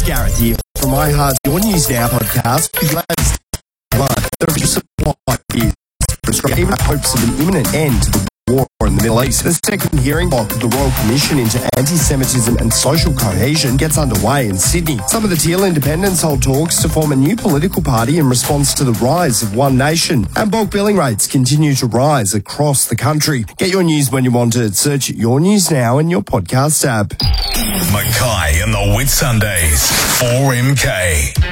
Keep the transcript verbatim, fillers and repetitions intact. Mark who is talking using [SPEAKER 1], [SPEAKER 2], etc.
[SPEAKER 1] it's Gareth here from iHeart, your News Now podcast. Glad the supply is even hopes of an imminent end to the war in the Middle East. The second hearing block of the Royal Commission into Anti-Semitism and Social Cohesion gets underway in Sydney. Some of the Teal independents hold talks to form a new political party in response to the rise of One Nation. And bulk billing rates continue to rise across the country. Get your news when you want it. Search Your News Now in your podcast app.
[SPEAKER 2] Mackay and the Whitsundays, four M K.